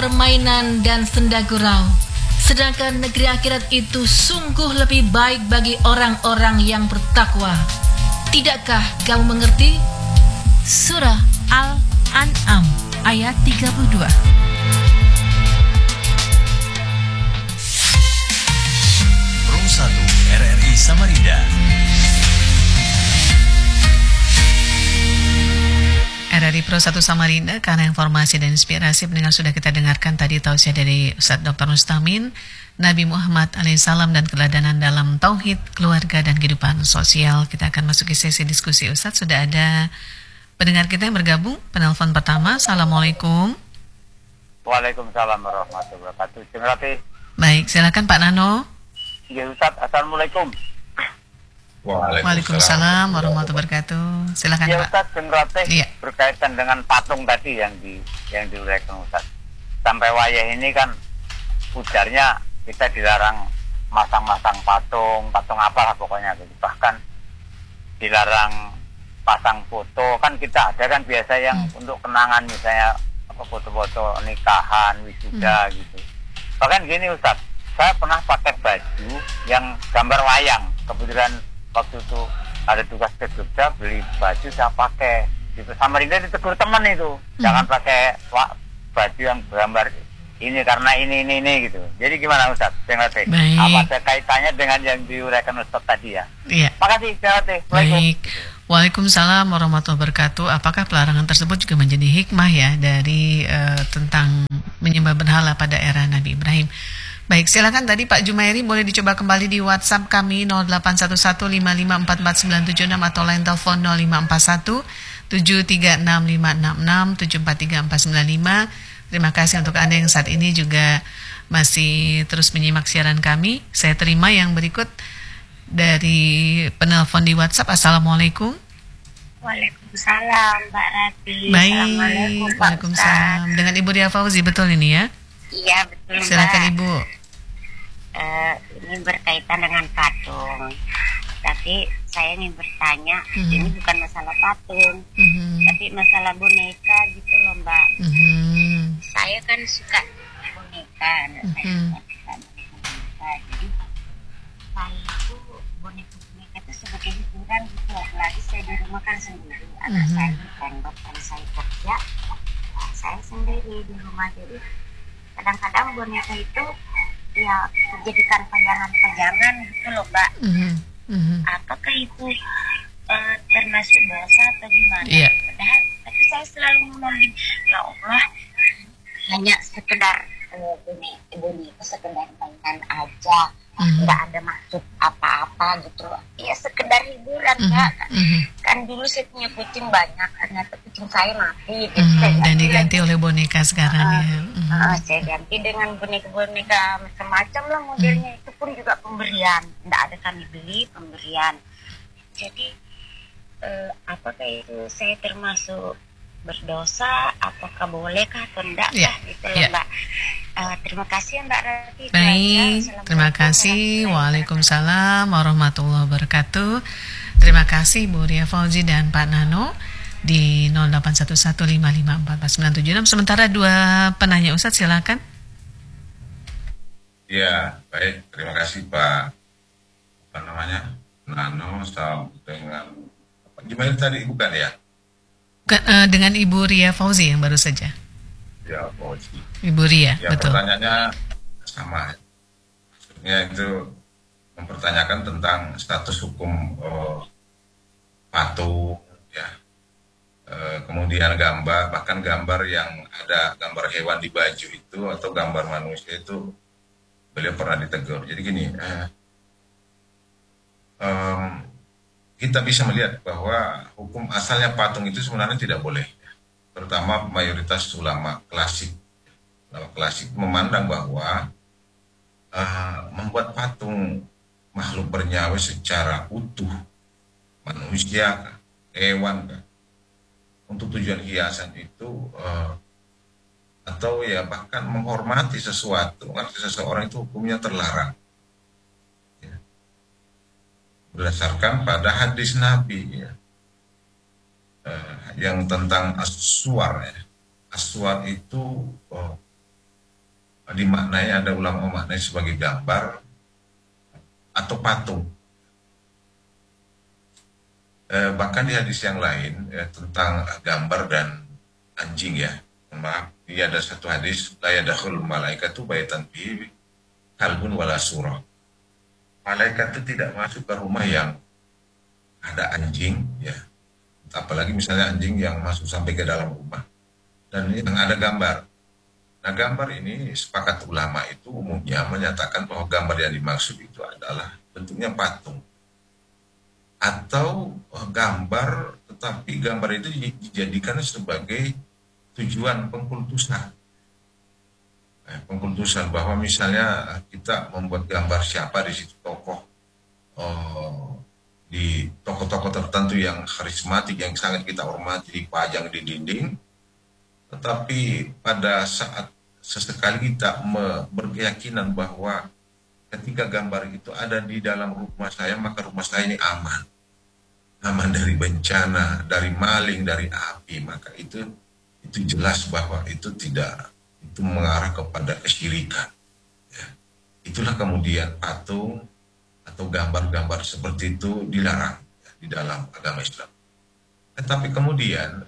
permainan dan senda gurau. Sedangkan negeri akhirat itu sungguh lebih baik bagi orang-orang yang bertakwa. Tidakkah kamu mengerti? Surah Al-An'am ayat 32. Pro 1 RRI Samarinda. RRI Pro 1 Samarinda, karena informasi dan inspirasi pendengar sudah kita dengarkan tadi tausiah dari Ustadz Dr. Mustamin, Nabi Muhammad alaihissalam dan keladanan dalam tauhid, keluarga dan kehidupan sosial. Kita akan masuk ke sesi diskusi. Ustadz, sudah ada pendengar kita yang bergabung. Penelpon pertama. Assalamualaikum. Waalaikumsalam warahmatullahi wabarakatuh. Terima kasih. Baik, silakan Pak Nano. Ya Ustaz, Assalamualaikum. Waalaikumsalam warahmatullahi wabarakatuh. Silakan ya, Pak. Ustaz, terima kasih. Iya. Berkaitan dengan patung tadi yang diuraikan Ustaz. Sampai wayah ini kan ujarnya kita dilarang masang-masang patung apalah pokoknya. Bahkan dilarang pasang foto, kan kita ada kan biasa yang untuk kenangan, misalnya foto-foto nikahan, wisuda gitu. Bahkan gini Ustaz, saya pernah pakai baju yang gambar wayang. Kebetulan waktu itu ada tugas ke Jogja, beli baju saya pakai. Gitu. Samarinda ditegur teman itu, jangan pakai baju yang gambar ini karena ini gitu. Jadi gimana Ustaz? Terima kasih. Apa ada kaitannya dengan yang diuraikan Ustaz tadi ya? Iya. Makasih, terima kasih. Baik. Waalaikumsalam warahmatullahi wabarakatuh. Apakah pelarangan tersebut juga menjadi hikmah ya dari tentang menyembah berhala pada era Nabi Ibrahim? Baik, silakan tadi Pak Jumairi boleh dicoba kembali di WhatsApp kami 0811554496 atau line telepon 0541-736-566-743-495. Terima kasih untuk Anda yang saat ini juga masih terus menyimak siaran kami. Saya terima yang berikut dari penelpon di WhatsApp. Assalamualaikum. Waalaikumsalam Mbak Rati. Baik. Assalamualaikum Pak Waalaikumsalam. Dengan Ibu Ria Fauzi, betul ini ya? Iya betul Mbak. Silakan Ibu. Ini berkaitan dengan patung. Tapi saya ingin bertanya, ini bukan masalah patung, tapi masalah boneka gitu loh Mbak. Saya kan suka boneka, saya suka boneka. Jadi saya itu boneka itu sebagai hiburan gitu. Apalagi saya di rumah kan sendiri, anak saya di pondok dan saya kerja, saya sendiri di rumah. Jadi kadang-kadang boneka itu ya dijadikan pajangan-pajangan gitu loh Mbak. Apakah itu termasuk dosa atau gimana? Iya. Padahal tapi saya selalu ngomongin, ya Allah, hanya sekedar boneka sekedar mainan aja, nggak ada maksud apa-apa gitu. Ya sekedar hiburan Mbak. Kan dulu saya punya kucing banyak, ternyata kucing saya mati. Dan diganti oleh boneka sekarang ya. Saya ganti dengan boneka-boneka macam-macam lah modelnya. Itu pun juga pemberian, nggak ada kami beli, pemberian. Jadi apakah itu saya termasuk berdosa? Apakah bolehkah atau enggak lah gitu loh Mbak. Terima kasih Mbak Rati. Baik, terima kasih. Waalaikumsalam warahmatullahi wabarakatuh. Terima kasih Bu Ria Fauzi dan Pak Nano di 0811554496. Sementara dua penanya Ustadz, silakan. Ya, baik. Terima kasih Pak. Apa namanya? Nano dengan gimana tadi bukan ya? Dengan Ibu Ria Fauzi yang baru saja. Ya, Fauzi. Ibu Ria, ya, betul. Pertanyaannya sama. Maksudnya itu mempertanyakan tentang status hukum patung, ya. Kemudian gambar, bahkan gambar yang ada gambar hewan di baju itu atau gambar manusia itu beliau pernah ditegur. Jadi gini, kita bisa melihat bahwa hukum asalnya patung itu sebenarnya tidak boleh. Terutama mayoritas ulama klasik memandang bahwa membuat patung makhluk bernyawa secara utuh, manusia, hewan, untuk tujuan hiasan itu atau ya bahkan menghormati sesuatu, seseorang itu hukumnya terlarang. Ya. Berdasarkan pada hadis Nabi ya. Yang tentang aswar ya. Aswar itu dimaknai, ada ulama memaknai sebagai gambar atau patung. Bahkan di hadis yang lain tentang gambar dan anjing ya, maaf, ada satu hadis, la yadkhulul malaikatu baitan fihi kalbun wala surah. Malaikat itu tidak masuk ke rumah yang ada anjing ya, apalagi misalnya anjing yang masuk sampai ke dalam rumah dan yang ada gambar. Nah, gambar ini sepakat ulama itu umumnya menyatakan bahwa gambar yang dimaksud itu adalah bentuknya patung atau gambar, tetapi gambar itu dijadikan sebagai tujuan pengkultusan. Pengkultusan bahwa misalnya kita membuat gambar siapa di situ tokoh, di tokoh-tokoh tertentu yang karismatik yang sangat kita hormati dipajang di dinding, tetapi pada saat sesekali kita berkeyakinan bahwa ketika gambar itu ada di dalam rumah saya, maka rumah saya ini aman dari bencana, dari maling, dari api, maka itu jelas bahwa itu mengarah kepada kesyirikan. Ya. Itulah kemudian patung atau gambar-gambar seperti itu dilarang ya, di dalam agama Islam. Tetapi kemudian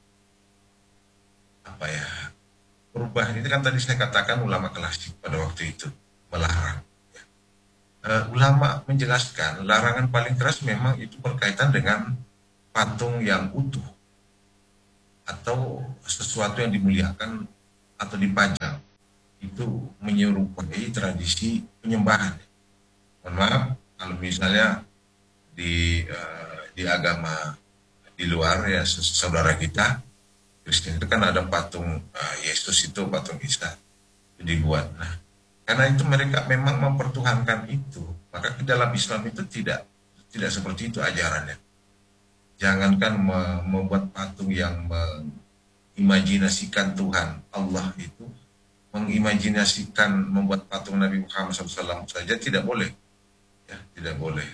perubahan itu kan tadi saya katakan ulama klasik pada waktu itu melarang. Ulama menjelaskan larangan paling keras memang itu berkaitan dengan patung yang utuh atau sesuatu yang dimuliakan atau dipajang, itu menyerupai tradisi penyembahan. Mohon maaf kalau misalnya di agama di luar ya, saudara kita Kristen itu kan ada patung Yesus, itu patung Isa itu dibuat. Nah, karena itu mereka memang mempertuhankan itu, maka di dalam Islam itu tidak seperti itu ajarannya. Jangankan membuat patung yang mengimajinasikan Tuhan Allah itu, mengimajinasikan membuat patung Nabi Muhammad SAW saja tidak boleh, ya tidak boleh.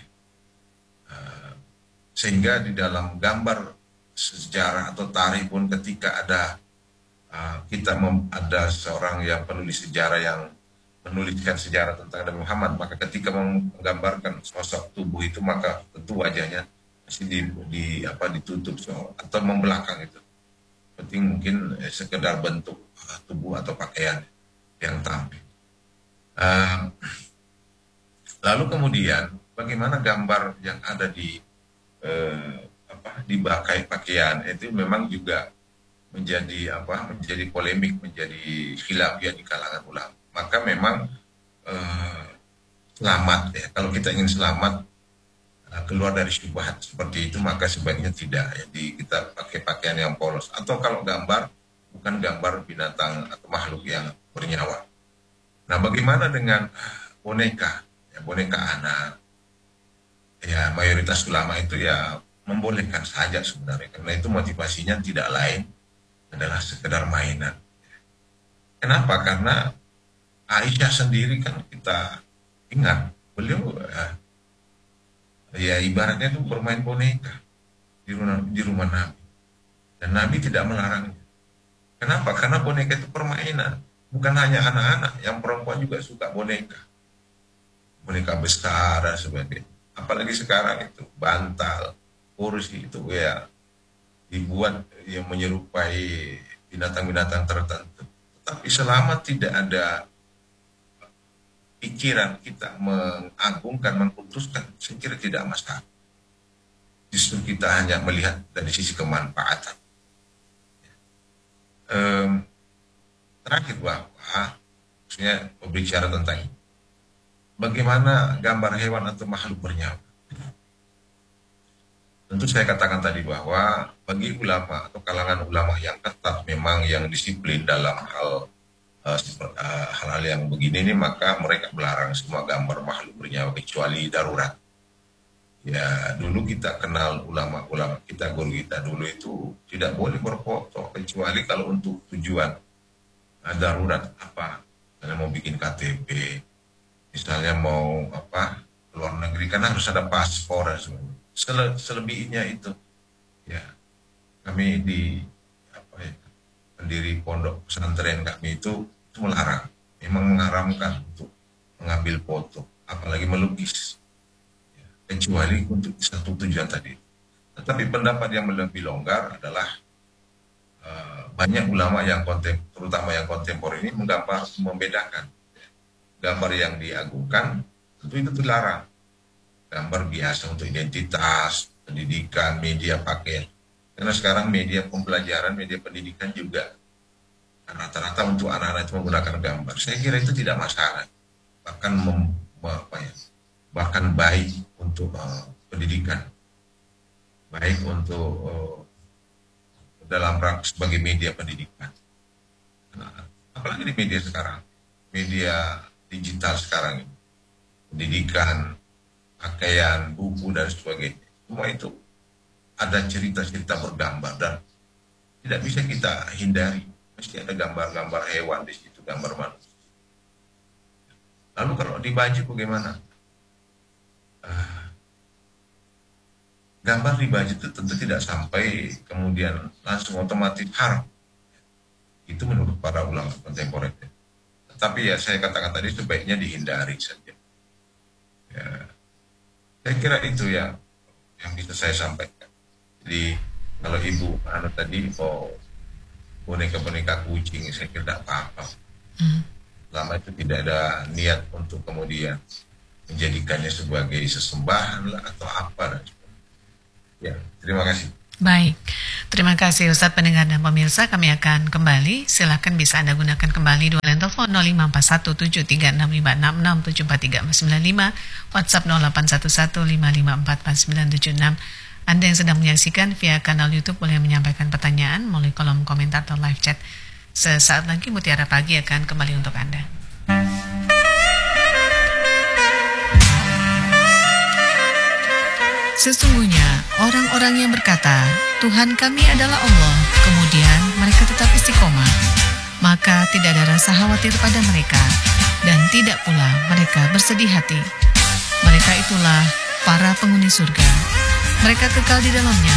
Sehingga di dalam gambar sejarah atau tarikh pun ketika ada ada seorang yang penulis sejarah yang menuliskan sejarah tentang Nabi Muhammad, maka ketika menggambarkan sosok tubuh itu maka tentu wajahnya masih ditutup atau membelakang itu. Penting mungkin sekedar bentuk tubuh atau pakaian yang tampil. Lalu kemudian bagaimana gambar yang ada di bakai pakaian itu memang juga menjadi polemik, menjadi khilafiyah di kalangan ulama. Maka memang selamat ya, kalau kita ingin selamat keluar dari syubhat seperti itu, maka sebaiknya tidak. Jadi kita pakai pakaian yang polos, atau kalau gambar bukan gambar binatang atau makhluk yang bernyawa. Nah, bagaimana dengan boneka? Ya, boneka anak. Ya, mayoritas ulama itu ya membolehkan saja sebenarnya, karena itu motivasinya tidak lain adalah sekedar mainan. Kenapa? Karena Aisyah sendiri kan kita ingat, beliau ya ibaratnya itu bermain boneka di rumah Nabi, dan Nabi tidak melarangnya. Kenapa? Karena boneka itu permainan. Bukan hanya anak-anak, yang perempuan juga suka boneka besar dan sebagainya. Apalagi sekarang itu bantal, kursi itu ya dibuat yang menyerupai binatang-binatang tertentu. Tapi selama tidak ada pikiran kita mengagungkan, mengkultuskan, saya kira tidak masalah. Justru kita hanya melihat dari sisi kemanfaatan. Terakhir bahwa, maksudnya berbicara tentang ini, bagaimana gambar hewan atau makhluk bernyawa. Tentu saya katakan tadi bahwa bagi ulama atau kalangan ulama yang ketat, memang yang disiplin dalam hal-hal yang begini ini, maka mereka melarang semua gambar makhluk bernyawa kecuali darurat. Ya, dulu kita kenal ulama-ulama kita, guru kita dulu itu tidak boleh berfoto kecuali kalau untuk tujuan darurat apa, misalnya mau bikin KTP, misalnya mau luar negeri, kan harus ada paspor dan sebagainya. Selebihnya itu ya kami pendiri pondok pesantren kami itu melarang. Memang diharamkan untuk mengambil foto, apalagi melukis, kecuali untuk satu tujuan tadi. Tetapi pendapat yang lebih longgar adalah banyak ulama yang terutama yang kontemporer ini membedakan gambar yang diagungkan tentu itu dilarang. Gambar biasa untuk identitas, pendidikan, media pakaian. Karena sekarang media pembelajaran, media pendidikan juga rata-rata untuk anak-anak itu menggunakan gambar. Saya kira itu tidak masalah, bahkan baik untuk pendidikan, baik untuk dalam rangka sebagai media pendidikan. Nah, apalagi di media sekarang, media digital sekarang ini, pendidikan, pakaian, buku dan sebagainya, semua itu ada cerita-cerita bergambar dan tidak bisa kita hindari. Mesti ada gambar-gambar hewan di situ, gambar manusia. Lalu kalau di baju bagaimana? Gambar di baju itu tentu tidak sampai kemudian langsung otomatis haram. Itu menurut para ulama kontemporer. Tapi ya saya katakan tadi sebaiknya dihindari saja. Ya, saya kira itu yang bisa saya sampaikan. Jadi kalau Ibu tadi boneka-boneka kucing, saya kira tidak apa-apa. Lama itu tidak ada niat untuk kemudian menjadikannya sebagai sesembahan lah atau apa dan sebagainya. Ya, terima kasih. Baik, terima kasih Ustadz pendengar dan pemirsa. Kami akan kembali. Silakan bisa Anda gunakan kembali 2 line telepon 05417365674395, WhatsApp 081155449976. Anda yang sedang menyaksikan via kanal YouTube boleh menyampaikan pertanyaan melalui kolom komentar atau live chat. Sesaat lagi Mutiara Pagi akan kembali untuk Anda. Sesungguhnya orang-orang yang berkata, Tuhan kami adalah Allah, kemudian mereka tetap istiqomah, maka tidak ada rasa khawatir pada mereka, dan tidak pula mereka bersedih hati. Mereka itulah para penghuni surga. Mereka kekal di dalamnya